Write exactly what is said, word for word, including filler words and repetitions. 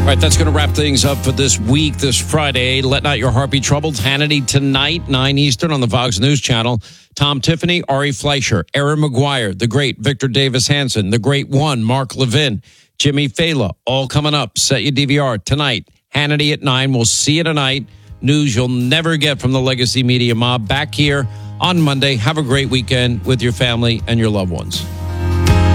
All right, that's going to wrap things up for this week, this Friday. Let Not Your Heart Be Troubled. Hannity tonight, nine Eastern on the Fox News Channel. Tom Tiffany, Ari Fleischer, Aaron McGuire, the great Victor Davis Hanson, the great one, Mark Levin, Jimmy Fallon, all coming up. Set your D V R tonight. Hannity at nine. We'll see you tonight. News you'll never get from the Legacy Media Mob. Back here on Monday. Have a great weekend with your family and your loved ones.